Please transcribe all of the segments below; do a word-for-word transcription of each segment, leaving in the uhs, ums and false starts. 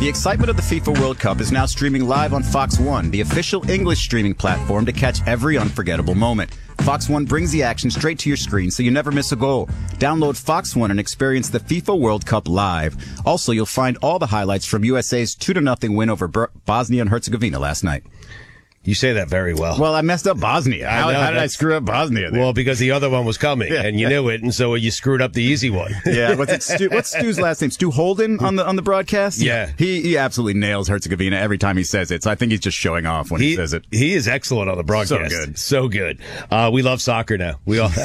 The excitement of the FIFA World Cup is now streaming live on Fox One, the official English streaming platform to catch every unforgettable moment. Fox One brings the action straight to your screen so you never miss a goal. Download Fox One and experience the FIFA World Cup live. Also, you'll find all the highlights from U S A's two to nothing win over Bur- Bosnia and Herzegovina last night. You say that very well. Well, I messed up Bosnia. How, know, how did I screw up Bosnia there? Well, because the other one was coming, Yeah, and you yeah. knew it, and so you screwed up the easy one. Yeah, what's it? Stu, what's Stu's last name? Stu Holden on the on the broadcast. Yeah, he he absolutely nails Herzegovina every time he says it. So I think he's just showing off when he, he says it. He is excellent on the broadcast. So good, so good. Uh, we love soccer now. We all.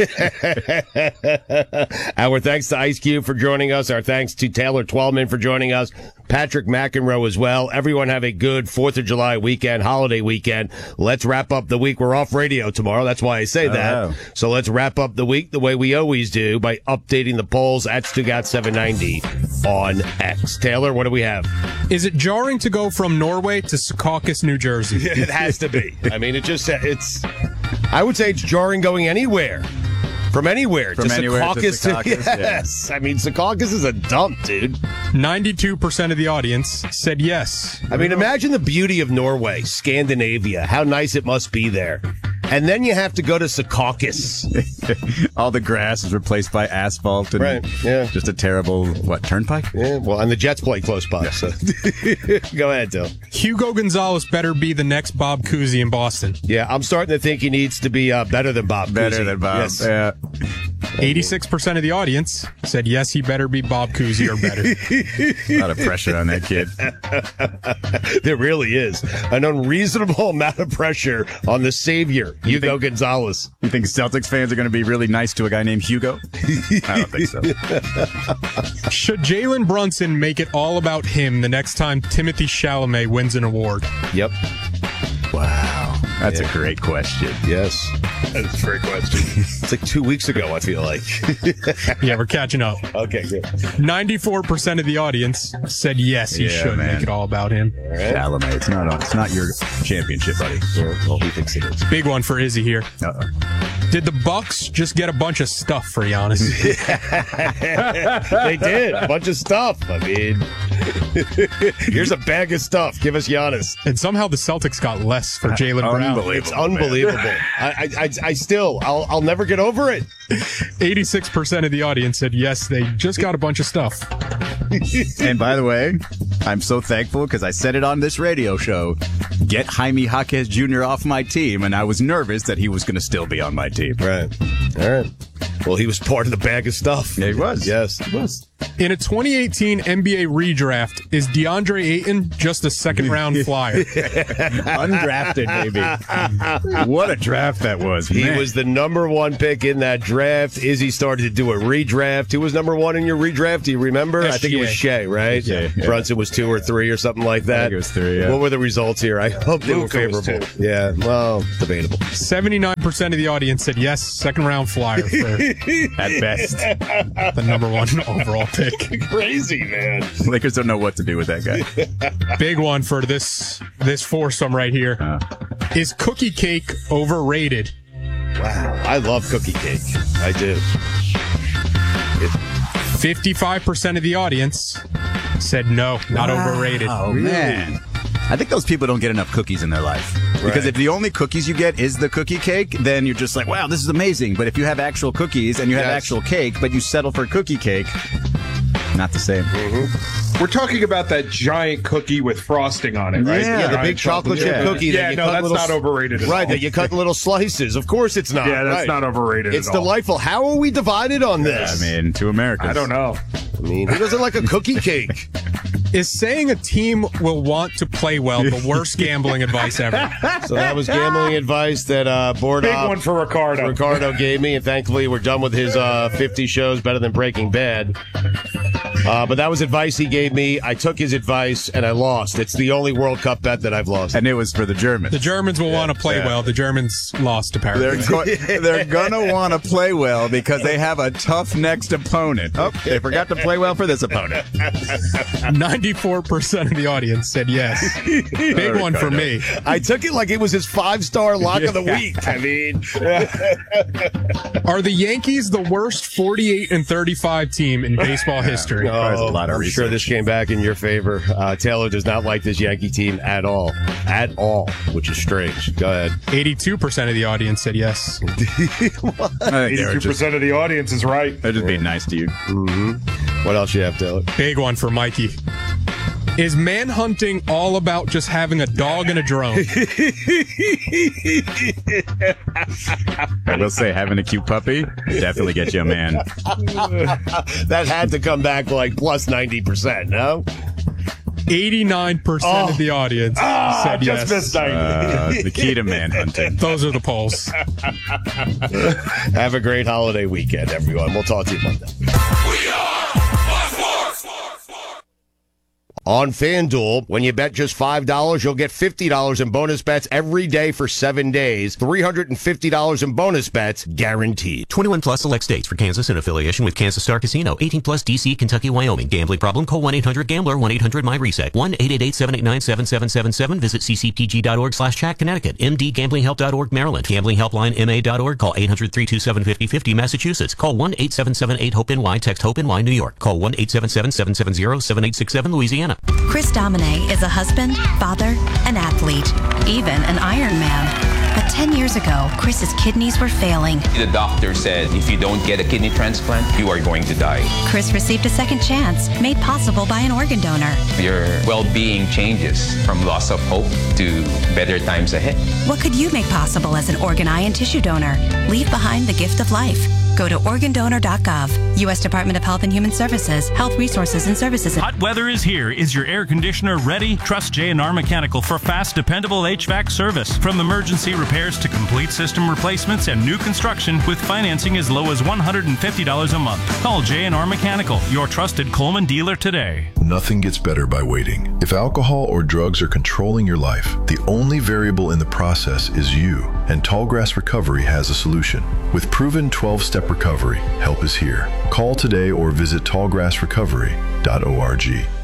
Our thanks to Ice Cube for joining us. Our thanks to Taylor Twellman for joining us. Patrick McEnroe as well. Everyone have a good Fourth of July weekend, holiday weekend. Let's wrap up the week. We're off radio tomorrow. That's why I say that. Oh. So let's wrap up the week the way we always do by updating the polls at Stugat seven ninety on X. Taylor, what do we have? Is it jarring to go from Norway to Secaucus, New Jersey? It has to be. I mean, it just, it's, I would say it's jarring going anywhere. From anywhere. From to anywhere Secaucus. to Secaucus, yes. Yeah. I mean, Secaucus is a dump, dude. ninety-two percent of the audience said yes. I mean, imagine the beauty of Norway, Scandinavia, how nice it must be there. And then you have to go to Secaucus. All the grass is replaced by asphalt. And right, yeah. Just a terrible, what, turnpike? Yeah, well, and the Jets play close by, so. Go ahead, Till. Hugo Gonzalez better be the next Bob Cousy in Boston. Yeah, I'm starting to think he needs to be uh, better than Bob Better Cousy. than Bob. Yes. Yeah. eighty-six percent of the audience said yes, he better be Bob Cousy or better. A lot of pressure on that kid. There really is. An unreasonable amount of pressure on the savior, You Hugo think- Gonzalez. You think Celtics fans are going to be really nice to a guy named Hugo? I don't think so. Should Jalen Brunson make it all about him the next time Timothée Chalamet wins an award? Yep. Wow. That's Yeah. a great question. Yes. That's a great question. It's like two weeks ago, I feel like. Yeah, we're catching up. Okay, good. ninety-four percent of the audience said yes, he Yeah, should man. make it all about him. Chalamet, it's not on, it's not your championship, buddy. Well, he thinks it is. Big one for Izzy here. Uh-oh. Did the Bucks just get a bunch of stuff for Giannis? They did. A bunch of stuff. I mean, here's a bag of stuff. Give us Giannis. And somehow the Celtics got less for Jalen Brown. Unbelievable. It's unbelievable. I, I, I, I still, I'll, I'll never get over it. eighty-six percent of the audience said yes, they just got a bunch of stuff. And by the way, I'm so thankful because I said it on this radio show. Get Jaime Jaquez Junior off my team, and I was nervous that he was going to still be on my team. Right. All right. Well, he was part of the bag of stuff. Yeah, he was. Yes, he was. In a twenty eighteen N B A redraft, is DeAndre Ayton just a second round flyer? Undrafted, baby. What a draft that was. He man. was the number one pick in that draft. Izzy started to do a redraft. Who was number one in your redraft? Do you remember? S G A. I think it was Shea, right? Shea, yeah. Brunson was two or three or something like that. I think it was three, yeah. What were the results here? I hope they Luka were was favorable. two. Yeah, well, debatable. seventy-nine percent of the audience said yes, second round flyer for at best. the number one overall pick. Crazy, man. Lakers don't know what to do with that guy. Big one for this this foursome right here. Uh. Is cookie cake overrated? Wow. I love cookie cake. I do. fifty-five percent of the audience said no, not overrated. Oh, man. I think those people don't get enough cookies in their life. Because Right. if the only cookies you get is the cookie cake, then you're just like, wow, this is amazing. But if you have actual cookies and you have Yes. actual cake, but you settle for cookie cake, not the same. We're talking about that giant cookie with frosting on it, right? Yeah, Yeah, the Giant big chocolate chip yeah. cookie. Yeah, that you no, cut that's little not s- overrated at Right, all. that you cut little slices. Of course it's not. Yeah, that's right. not overrated It's at all. delightful. How are we divided on I this? mean, to Americans. I don't know. I mean, who doesn't like a cookie cake? Is saying a team will want to play well the worst gambling advice ever? So that was gambling advice that uh, board Big op one for Ricardo. Ricardo gave me, and thankfully we're done with his uh, fifty shows better than Breaking Bad. Uh, but that was advice he gave me. I took his advice and I lost. It's the only World Cup bet that I've lost. And it was for the Germans. The Germans will want to play yeah. well. The Germans lost apparently. They're, go- they're gonna want to play well because they have a tough next opponent. Oh, they forgot to play well for this opponent. ninety-four percent of the audience said yes. Big one for me. I took it like it was his five-star lock of the week. I mean, Are the Yankees the worst forty-eight and thirty-five team in baseball history? There's a Oh, lot of I'm research. sure this came back in your favor. Uh, Taylor does not like this Yankee team at all. At all, which is strange. Go ahead. eighty-two percent of the audience said yes. I think they were eighty-two just, percent of the audience is right. they're just being nice to you. What else you have, Taylor? Big one for Mikey. Is manhunting all about just having a dog and a drone? I will say, having a cute puppy definitely gets you a man. That had to come back like plus ninety percent, no? eighty-nine percent Oh. of the audience Ah, said just yes. missed ninety. Uh, the key to manhunting. Those are the polls. Have a great holiday weekend, everyone. We'll talk to you Monday. On FanDuel, when you bet just five dollars, you'll get fifty dollars in bonus bets every day for seven days. three hundred fifty dollars in bonus bets guaranteed. twenty-one plus select states for Kansas in affiliation with Kansas Star Casino. eighteen plus D C, Kentucky, Wyoming. Gambling problem? Call one eight hundred gambler, one eight hundred my reset. one eight eight eight, seven eight nine, seven seven seven seven. Visit ccpg.org slash chat Connecticut. m d gambling help dot org Maryland. Gambling helpline M A dot org. Call eight hundred, three two seven, five oh five oh Massachusetts. Call one eight seven seven eight hope N Y. Text HOPE N Y New York. Call one eight seven seven, seven seven zero, seven eight six seven Louisiana. Chris Domine is a husband, father, an athlete, even an Ironman. But ten years ago, Chris's kidneys were failing. The doctor said if you don't get a kidney transplant, you are going to die. Chris received a second chance, made possible by an organ donor. Your well-being changes from loss of hope to better times ahead. What could you make possible as an organ, eye, and tissue donor? Leave behind the gift of life. Go to organ donor dot gov. U S Department of Health and Human Services, Health Resources and Services. Hot weather is here. Is your air conditioner ready? Trust J and R Mechanical for fast, dependable H V A C service. From emergency repairs to complete system replacements and new construction with financing as low as one hundred fifty dollars a month. Call J and R Mechanical, your trusted Coleman dealer today. Nothing gets better by waiting. If alcohol or drugs are controlling your life, the only variable in the process is you, and Tallgrass Recovery has a solution. With proven twelve-step recovery, help is here. Call today or visit tallgrass recovery dot org.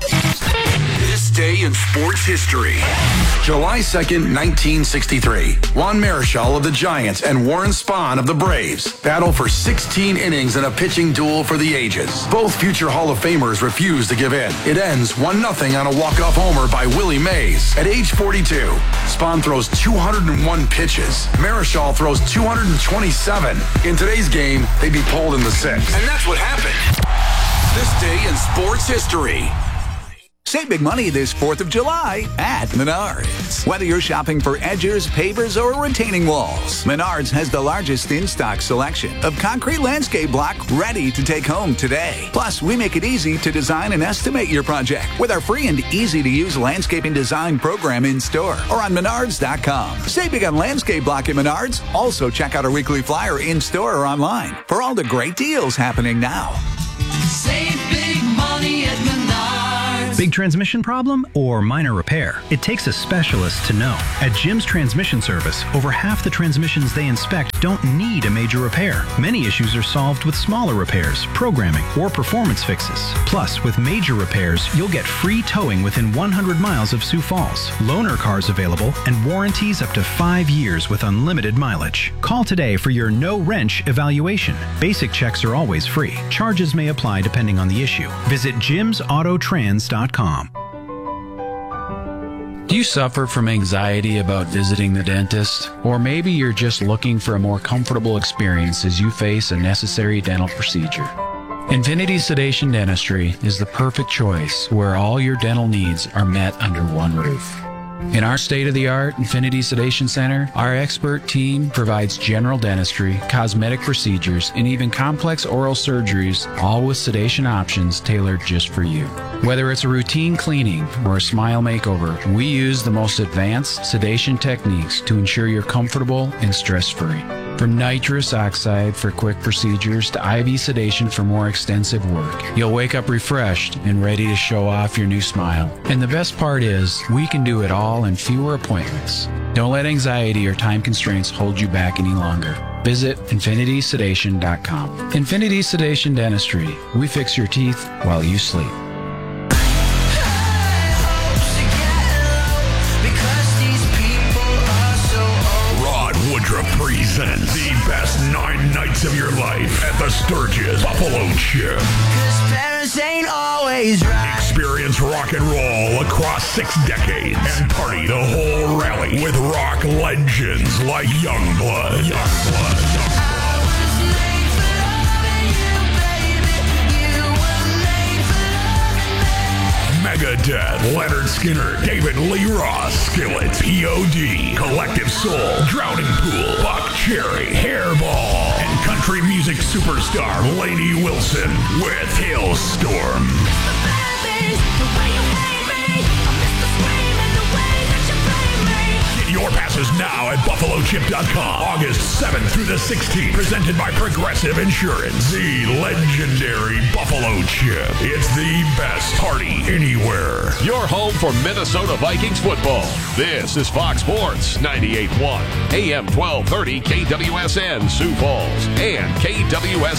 This day in sports history. July second, nineteen sixty-three. Juan Marichal of the Giants and Warren Spahn of the Braves battle for sixteen innings in a pitching duel for the ages. Both future Hall of Famers refuse to give in. It ends one nothing on a walk-off homer by Willie Mays. At age forty-two, Spahn throws two hundred one pitches. Marichal throws two hundred twenty-seven. In today's game, they'd be pulled in the sixth. And that's what happened. This day in sports history. Save big money this fourth of July at Menards. Whether you're shopping for edges, pavers, or retaining walls, Menards has the largest in-stock selection of concrete landscape block ready to take home today. Plus, we make it easy to design and estimate your project with our free and easy-to-use landscaping design program in store or on menards dot com. Save big on landscape block at Menards. Also, check out our weekly flyer in store or online for all the great deals happening now. Save big money at Menards. Big transmission problem or minor repair? It takes a specialist to know. At Jim's Transmission Service, over half the transmissions they inspect don't need a major repair. Many issues are solved with smaller repairs, programming, or performance fixes. Plus, with major repairs, you'll get free towing within one hundred miles of Sioux Falls, loaner cars available, and warranties up to five years with unlimited mileage. Call today for your no-wrench evaluation. Basic checks are always free. Charges may apply depending on the issue. Visit jims auto trans dot com. Do you suffer from anxiety about visiting the dentist? Or maybe you're just looking for a more comfortable experience as you face a necessary dental procedure? Infinity Sedation Dentistry is the perfect choice where all your dental needs are met under one roof. In our state-of-the-art Infinity Sedation Center, our expert team provides general dentistry, cosmetic procedures, and even complex oral surgeries, all with sedation options tailored just for you. Whether it's a routine cleaning or a smile makeover, we use the most advanced sedation techniques to ensure you're comfortable and stress-free. From nitrous oxide for quick procedures to I V sedation for more extensive work, you'll wake up refreshed and ready to show off your new smile. And the best part is, we can do it all in fewer appointments. Don't let anxiety or time constraints hold you back any longer. Visit infinity sedation dot com. Infinity Sedation Dentistry. We fix your teeth while you sleep. Woodruff presents the best nine nights of your life at the Sturgis Buffalo Chick. this ain't always right. Experience rock and roll across six decades and party the whole rally with rock legends like Youngblood. Youngblood. Megadeth, Leonard Skinner, David Lee Roth, Skillet, P O D, Collective Soul, Drowning Pool, Buck Cherry, Hairball, and country music superstar Lainey Wilson with Hailstorm. Get your passes now at buffalo chip dot com. August seventh through the sixteenth. Presented by Progressive Insurance. The legendary Buffalo Chip. It's the best party anywhere. Your home for Minnesota Vikings football. This is Fox Sports ninety-eight point one. A M twelve thirty K W S N Sioux Falls and K W S